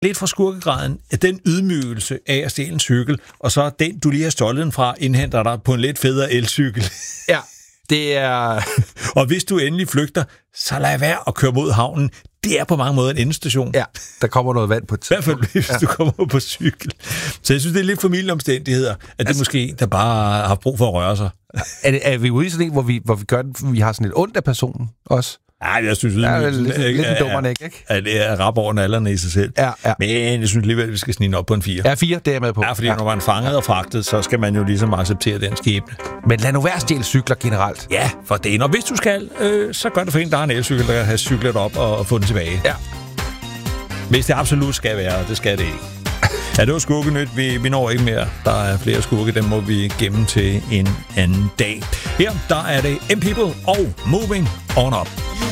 lidt fra skurkegraden af den ydmygelse af at stjæle en cykel, og så den, du lige har stjålet den fra, indhenter dig på en lidt federe elcykel. Ja, det er... Og hvis du endelig flygter, så lad være at køre mod havnen. Det er på mange måder en endestation. Ja, der kommer noget vand på et tidspunkt. I hvert fald, hvis du kommer på cykel. Så jeg synes, det er lidt familieomstændigheder, at det måske, der bare har brug for at røre sig. Er vi ude i sådan en, hvor vi gør det, vi har sådan lidt ondt af personen også? Nej, jeg synes, lidt en dummerne, ikke? At det er rap over nallerne i sig selv. Ja. Men jeg synes alligevel, at vi skal snige op på en 4. Ja, 4, det er jeg med på. Ja, fordi når man er fanget og fragtet, så skal man jo ligesom acceptere den skæbne. Men lad nu være at stjæle cykler generelt. Ja, for det. Og hvis du skal, så gør det for en, der har en elcykel, der kan have cyklet op og få den tilbage. Ja. Hvis det absolut skal være, det skal det ikke. Ja, det var skurkenyt. Vi når ikke mere. Der er flere skurke, dem må vi gemme til en anden dag. Her, der er det M-People og Moving On Up.